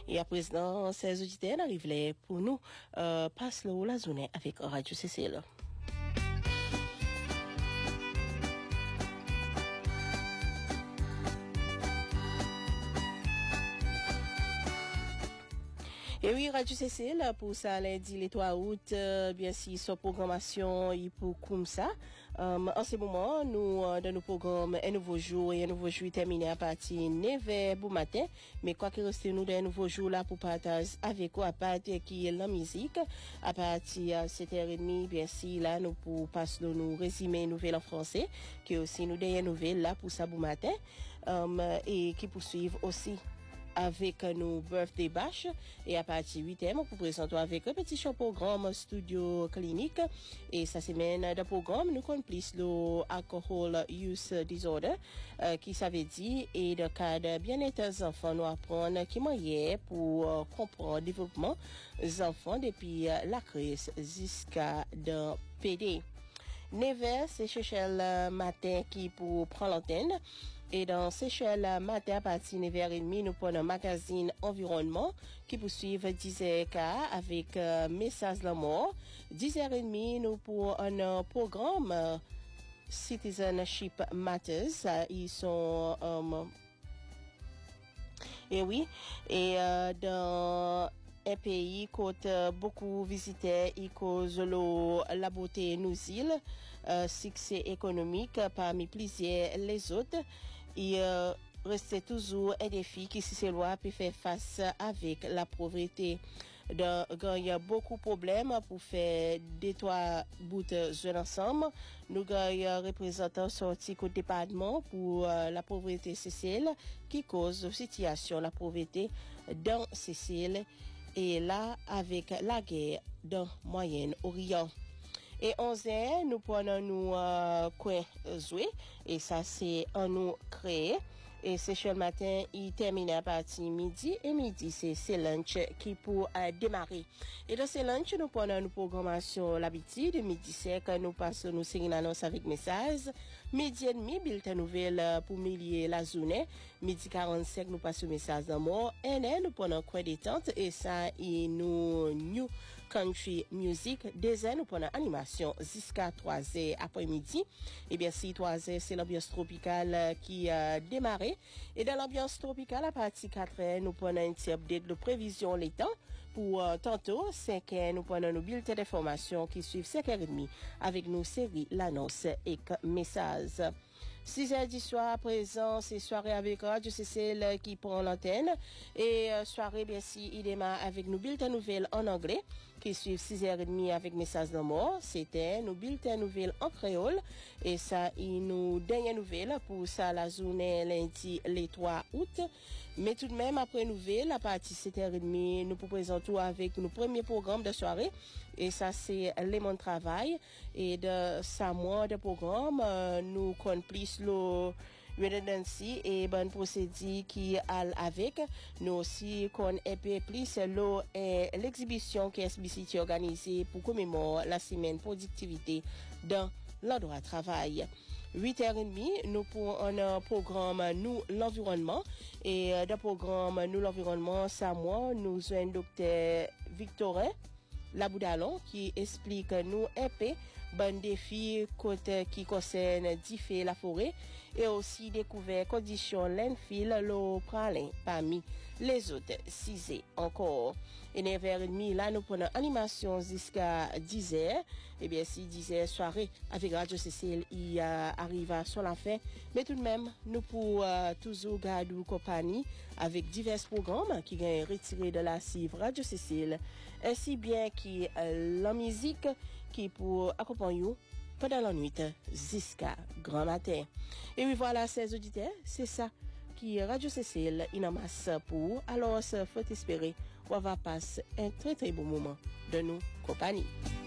Et à présent, ces auditeurs arrivent là pour nous passe la journée avec Radio Cécile. Et oui, Radio Cécile, pour ça, lundi, le 3 août, bien si sa programmation est pour comme ça. En ce moment, nous, dans nos programmes, un nouveau jour terminé à partir de 9h du matin. Mais quoi qu'il reste, nous, d'un nouveau jour là pour partager avec vous, à partir qui est la musique. À partir de 7h30, bien si, là, nous, pour passer nous résumer nouvelles en français, qui est aussi nous, des nouvelles là pour ça, du matin, et qui poursuivent aussi avec nos birthday bash et à partir de 8h, pour présenter avec un petit show programme studio clinique et sa semaine de programme nous connaissons plus le alcohol use disorder qui ça veut dire et de cas de bien-être des enfants nous apprendre qui moyen pour comprendre le développement des enfants depuis la crise jusqu'à de PD. 9h, c'est Seychelles matin qui pour prendre l'antenne. Et dans Seychelles matin à partir de 9h30, nous prenons un magazine environnement qui poursuivent 10h avec message de la mort. 10h30, nous pour un programme Citizenship Matters. Ils sont et oui, et dans un pays côte beaucoup visiteurs et cause la beauté nous îles, succès économique parmi plusieurs les autres et reste toujours un défi qui si c'est loi peut faire face avec la pauvreté. Donc, il y a beaucoup de problèmes pour faire des trois bouts de ensemble. Nous avons représentant sorti côté département pour la pauvreté sociale qui cause la situation la pauvreté dans Sicile et là avec la guerre dans Moyen-Orient. Et 11h, nous prenons nous coin jouer et ça c'est en nous créer. Et c'est le matin, il termine à partir midi et midi, c'est lunch qui pour démarrer. Et dans ce lunch, nous prenons une programmation l'habitude. Midi sec, nous passons nous séries annonce avec message. Midi et demi, bulletin nouvelle pour milier la journée. Midi 45, nous passons message d'amour. Et là, nous prenons coin détente et ça, et nous new country music. 2h, nous prenons animation jusqu'à 3h après-midi. Et bien, si 3h, c'est l'ambiance tropicale qui a démarré. Et dans l'ambiance tropicale, à partir 4h, nous prenons un petit update de prévision les temps. Pour tantôt, 5h, nous prenons nos bulletins d'information qui suivent 5h30 avec nos séries, l'annonce et message. 6h du soir à présent, c'est soirée avec Radio Cécile qui prend l'antenne. Et soirée, bien si, il démarre avec nos bulletins nouvelles en anglais qui suivent 6h30 avec message de mort. C'était nos bulletins nouvelles en créole. Et ça, il nous dernière nouvelle pour ça la journée lundi, les 3 août. Mais tout de même, après nouvelle, à partir de 7h30, nous vous présentons avec nos premiers programmes de soirée. Et ça, c'est les mondes travail. Et de ça, mois de programme, nous connaissons plus le redundancy et bonne procédure qui allent avec. Nous aussi qu'on un peu plus l'exhibition qui est SBCT organisée pour commémorer la semaine productivité dans l'endroit de travail. 8h30, nous pour un programme Nous l'environnement et dans le programme Nous l'environnement, ça moi, nous avons un docteur Victorin Laboudalon qui explique nous un peu bon défi côté qui concerne diffé la forêt et aussi découvert conditions landfill l'eau pralin parmi les autres 6 encore. Et 9h30 là nous prenons animation jusqu'à 10h. Et bien si 10h soirée avec Radio Cécile il arrive à son la fin, mais tout de même nous pour toujours garder compagnie avec divers programmes qui viennent retirer de la cive Radio Cécile ainsi bien qui la musique qui pour accompagner pendant la nuit jusqu'à grand matin. Et oui voilà ces auditeurs, c'est ça qui Radio Cécile il en masse pour alors faut espérer on va passer un très très bon moment de nous compagnie.